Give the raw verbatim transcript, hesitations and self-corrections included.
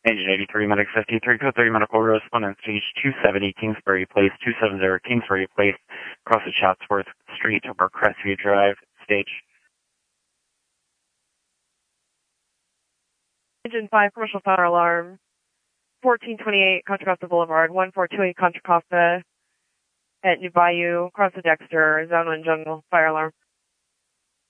Engine eighty-three, Medic fifty-three, code three, medical correspondent, stage two seventy, Kingsbury Place, two seventy, Kingsbury Place, across the Chatsworth Street over Crestview Drive, stage. Engine five, commercial fire alarm, fourteen twenty-eight, Contra Costa Boulevard, one four two eight Contra Costa at New Bayou, across the Dexter, zone one jungle, fire alarm.